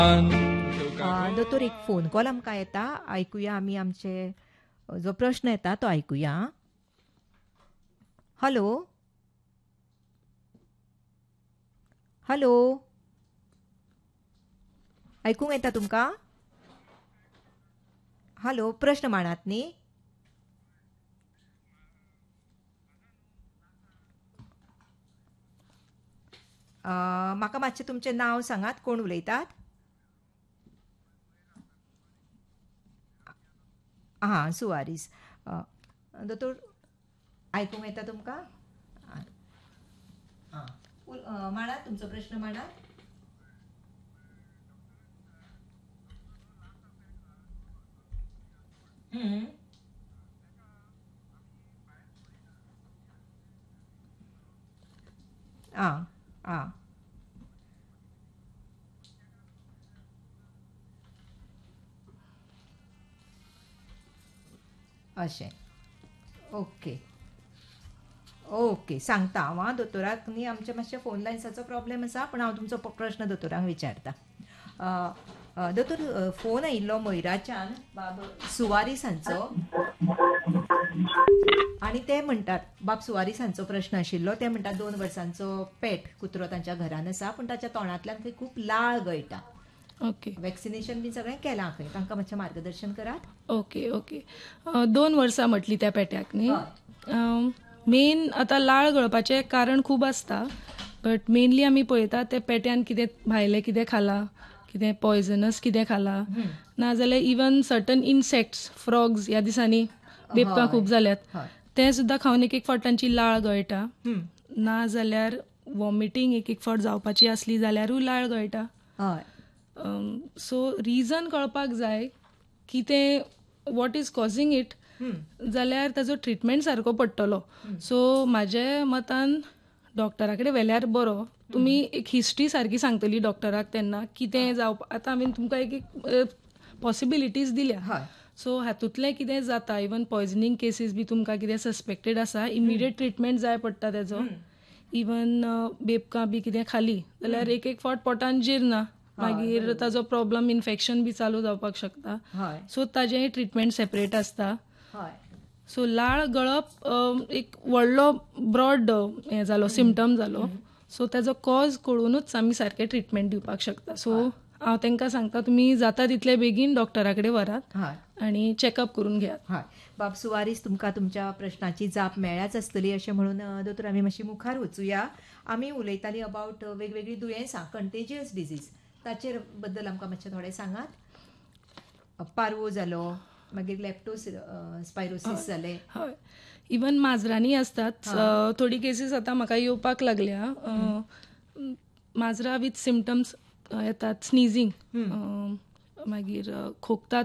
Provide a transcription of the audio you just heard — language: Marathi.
दोतोर एक फोन कॉल आमकां येता, आयकुया आमी आमचे जो प्रश्न येता तो आयकुया. हॅलो हॅलो, आयकूंक येता तुमकां? हॅलो, प्रश्न मांडात न्ही. म्हाका मातशें तुमचें नांव सांगात, कोण उलयतात? हां, सुवारीस. दोतोर आयकूंक येता तुमकां? आं, मांडात तुमचो प्रश्न मांडात. हम्म. आं आं अशें. ओके ओके, सांगता हांव आं दोतोराक न्ही, आमचे मातशें फोन लायन्साचो प्रॉब्लेम आसा, पूण हांव तुमचो प्रश्न दोतोराक विचारता. दोतोर, फोन आयिल्लो मयराच्यान बाब सुवारीस हांचो, आनी ते म्हणटात, बाब सुवारीस हांचो प्रश्न आशिल्लो. ते म्हणटात 2 वर्सांचो पेट कुत्रो तांच्या घरान आसा, पूण ताच्या तोंडांतल्यान खंय खूब लाळ गळटा. ओके वॅक्सिनेशन बी सगळें केलां खंय, तांकां मातशें मार्गदर्शन करात. ओके ओके 2 वर्सां म्हटली त्या पेट्याक न्ही. हय. मेन आतां लाळ गळपाचें कारण खूब आसता, बट मेनली आमी पळयतात ते पेट्यान कितें भायलें कितें खालां, कितें पॉयझनस कितें खालां, नाजाल्यार इवन सर्टन इन्सेक्ट्स, फ्रॉग्स ह्या दिसांनी बेबकां खूब जाल्यात, हय. ते सुद्दां खावन एक फावट तांची लाळ गळटा. हम्म. नाजाल्यार वॉमिटींग एक फावट जावपाची आसली जाल्यारूय लाळ गळटा. हय. सो रिजन कळपाक जाय की तें वॉट इज कॉजिंग इट, जाल्यार ताजो ट्रिटमेंट सारको पडटलो. सो म्हाजे मतान डॉक्टरा कडेन व्हेल्यार बरो. तुमी एक हिस्ट्री सारकी सांगतली डॉक्टराक तेन्ना कितें जावपाक. आतां हांवें तुमकां एक पॉसिबिलिटीज दिल्या. हय. सो हातूंतलें कितें जाता, इवन पॉयझनिंग केसीस बी तुमकां कितें सस्पेक्टेड आसा, इमिडिएट ट्रिटमेंट जाय पडटा तेजो. इवन बेबकां बी कितें खाली जाल्यार एक फावट पोटान जिरना, मागीर ताजो प्रॉब्लम इन्फेक्शन बी चालू जावपाक शकता. हय. सो ताजेंय ट्रिटमेंट सेपरेट आसता. हय. सो लाळ गळप एक व्हडलो ब्रॉड हें जालो, सिम्पटम जालो. सो ताजो कॉज कळूनूच आमी सारकें ट्रिटमेंट दिवपाक शकता. सो हांव तांकां सांगता, तुमी जाता तितले बेगीन डॉक्टरा कडेन व्हरात हय. आनी चॅकअप करून घेयात. हय. बाब सुवारीस, तुमकां तुमच्या प्रश्नाची जाप मेळ्ळ्याच आसतली अशें म्हणून दोतोर आमी मातशी मुखार वचुया. आमी उलयतालीं अबावट वेगवेगळीं दुयेंसां, कंटेजियस डिजीज, ताचेर बद्दल आमकां मातशें थोडें सांगात. पारवो जालो, मागीर लेप्टोस्पायरोसीस जालें. हय. इवन माजरांनी आसतात. थोडी केसीस आतां म्हाका येवपाक लागल्या. माजरां विथ सिम्पटम्स येतात, स्निजींग, मागीर खोंकतात